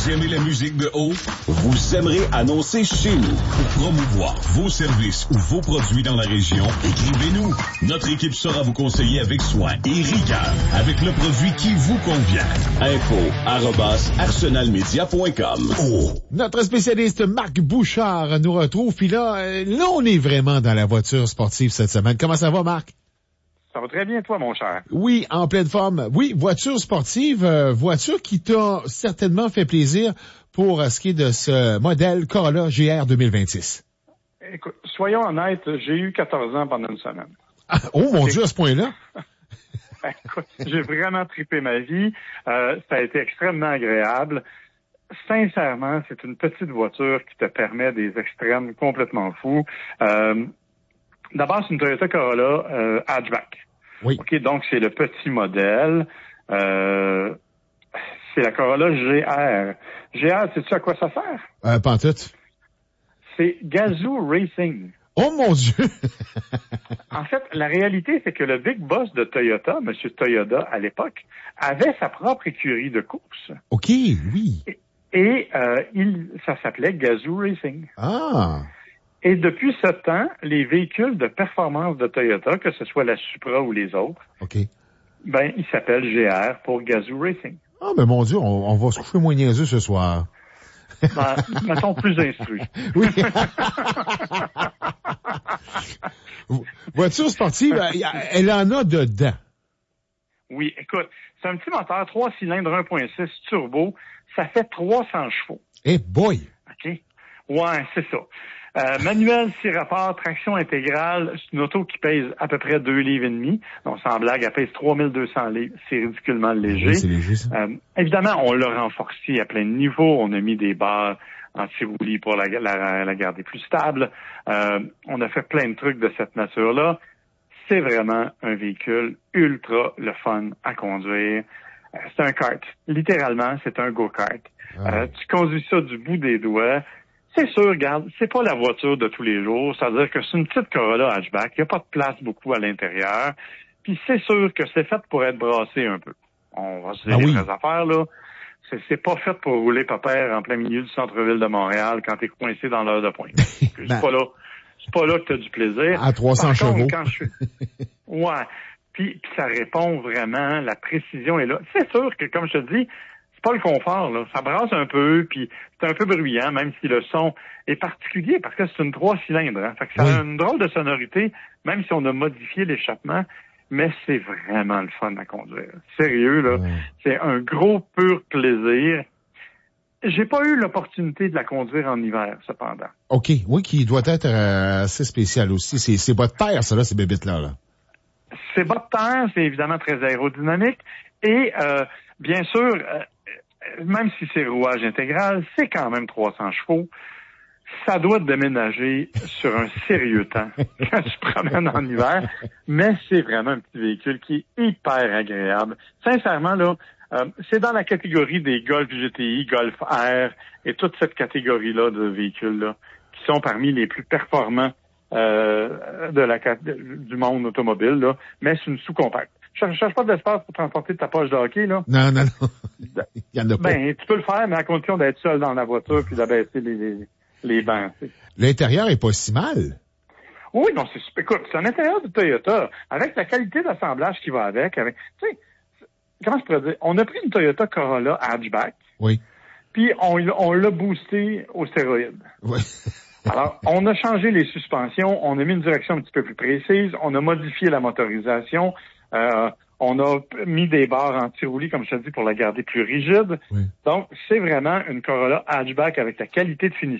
Vous aimez la musique de haut? Vous aimerez annoncer chez nous. Pour promouvoir vos services ou vos produits dans la région, écrivez-nous. Notre équipe saura vous conseiller avec soin et rigueur, avec le produit qui vous convient. info@arsenalmedia.com. Oh. Notre spécialiste Marc Bouchard nous retrouve. Puis là, on est vraiment dans la voiture sportive cette semaine. Comment ça va, Marc? Ça va très bien, toi, mon cher. Oui, en pleine forme. Oui, voiture sportive, voiture qui t'a certainement fait plaisir pour ce qui est de ce modèle Corolla GR 2026. Écoute, soyons honnêtes, j'ai eu 14 ans pendant une semaine. Ah, oh mon Dieu, à ce point-là? Écoute, j'ai vraiment trippé ma vie. Ça a été extrêmement agréable. Sincèrement, c'est une petite voiture qui te permet des extrêmes complètement fous. D'abord, c'est une Toyota Corolla hatchback. Oui. OK, donc c'est le petit modèle. C'est la Corolla GR. GR, sais-tu à quoi ça sert? Pas en tout. C'est Gazoo Racing. Oh mon Dieu! En fait, la réalité, c'est que le big boss de Toyota, M. Toyoda, à l'époque, avait sa propre écurie de course. OK, oui. Et ça s'appelait Gazoo Racing. Ah! Et depuis ce temps, les véhicules de performance de Toyota, que ce soit la Supra ou les autres, OK. ben, ils s'appellent GR pour Gazoo Racing. Ah, mais mon Dieu, on va se coucher moins niaiseux ce soir. Ben, mettons plus instruits. Oui. Voiture sportive, elle en a dedans. Oui, écoute, c'est un petit moteur 3 cylindres 1.6 turbo. Ça fait 300 chevaux. Eh boy! OK? Ouais, c'est ça. Manuel 6 rapports, traction intégrale, c'est une auto qui pèse à peu près 2,5 livres. Donc, sans blague, elle pèse 3200 livres. C'est ridiculement léger. Oui, c'est léger, ça. Évidemment, on l'a renforcé à plein de niveaux. On a mis des barres anti-roulis pour la garder plus stable. On a fait plein de trucs de cette nature-là. C'est vraiment un véhicule ultra le fun à conduire. C'est un kart. Littéralement, c'est un go-kart. Tu conduis ça du bout des doigts. C'est sûr, regarde, c'est pas la voiture de tous les jours. C'est-à-dire que c'est une petite Corolla hatchback. Il n'y a pas de place beaucoup à l'intérieur. Puis c'est sûr que c'est fait pour être brassé un peu. On va se dire les vraies affaires, là. C'est pas fait pour rouler pépère en plein milieu du centre-ville de Montréal quand t'es coincé dans l'heure de pointe. C'est pas là que t'as du plaisir. À 300 chevaux. Ouais. Puis ça répond vraiment, la précision est là. C'est sûr que, comme je te dis, c'est pas le confort, là. Ça brasse un peu, puis c'est un peu bruyant, même si le son est particulier, parce que c'est une 3 cylindres, hein. Fait que ça a une drôle de sonorité, même si on a modifié l'échappement, mais c'est vraiment le fun à conduire. Sérieux, là. C'est un gros pur plaisir. J'ai pas eu l'opportunité de la conduire en hiver, cependant. OK. Oui, qui doit être assez spécial aussi. C'est bas de terre, ça, là, ces bébites-là, là. C'est bas de terre, c'est évidemment très aérodynamique. Et, bien sûr, même si c'est rouage intégral, c'est quand même 300 chevaux. Ça doit te déménager sur un sérieux temps quand tu te promènes en hiver. Mais c'est vraiment un petit véhicule qui est hyper agréable. Sincèrement, là, c'est dans la catégorie des Golf GTI, Golf R et toute cette catégorie-là de véhicules-là qui sont parmi les plus performants du monde automobile, là. Mais c'est une sous-compacte. Je cherche pas de l'espace pour transporter ta poche de hockey, là. Non. Il y en a pas. Ben, tu peux le faire, mais à condition d'être seul dans la voiture puis d'abaisser les bancs. T'sais. L'intérieur est pas si mal. Oui, non, écoute, c'est un intérieur de Toyota, avec la qualité d'assemblage qui va avec, tu sais, comment je pourrais dire? On a pris une Toyota Corolla hatchback. Oui. Puis on l'a boosté aux stéroïdes. Oui. Alors, on a changé les suspensions, on a mis une direction un petit peu plus précise, on a modifié la motorisation, on a mis des barres anti-roulis, comme je te dis, pour la garder plus rigide. Oui. Donc, c'est vraiment une Corolla hatchback avec la qualité de finition